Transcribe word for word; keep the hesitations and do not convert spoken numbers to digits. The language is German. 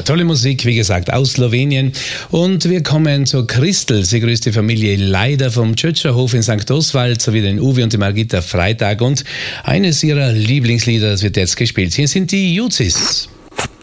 Tolle Musik, wie gesagt, aus Slowenien. Und wir kommen zur Christel. Sie grüßt die Familie Leider vom Tschötscherhof in Sankt Oswald sowie den Uwe und die Margita Freitag. Und eines ihrer Lieblingslieder, das wird jetzt gespielt. Hier sind die Juzis.